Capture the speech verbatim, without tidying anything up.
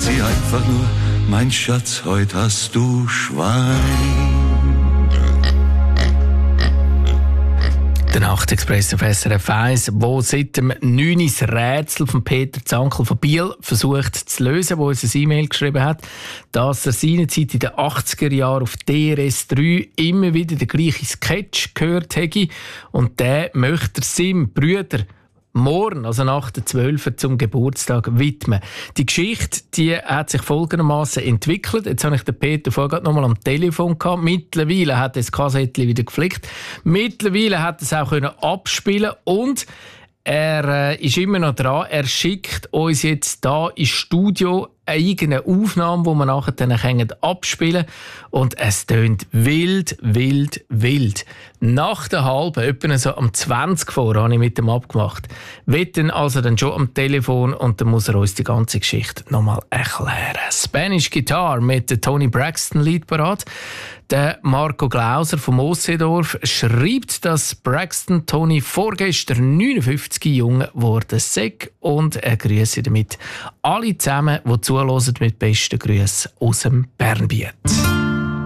sie einfach nur, mein Schatz, heute hast du Schwein. Der Nachtexpress auf S R F eins, wo seit dem neun Uhr das Rätsel von Peter Zankel von Biel versucht zu lösen, wo uns ein E-Mail geschrieben hat, dass er seinerzeit in den achtziger Jahren auf D R S drei immer wieder den gleichen Sketch gehört hätte und der möchte er seinem Bruder morgen, also nach der zwölften zum Geburtstag widmen. Die Geschichte, die hat sich folgendermaßen entwickelt. Jetzt habe ich den Peter vorher noch mal am Telefon gehabt. Mittlerweile hat er das Kassettchen wieder geflickt. Mittlerweile hat er es auch können abspielen und er äh, ist immer noch dran. Er schickt uns jetzt da ins Studio eine eigene Aufnahme, die wir nachher dann abspielen können. Und es tönt wild, wild, wild. Nach der halben, etwa so am zwanzig vor, habe ich mit ihm abgemacht. Wird dann also dann schon am Telefon und dann muss er uns die ganze Geschichte nochmal erklären. Spanish Guitar mit der Toni Braxton Lied parat. Der Marco Glauser vom Ossedorf schreibt, dass Braxton Toni vorgestern neunundfünfzig jung geworden sei und er grüße damit alle zusammen, die zuhören, mit besten Grüßen aus dem Bernbiet.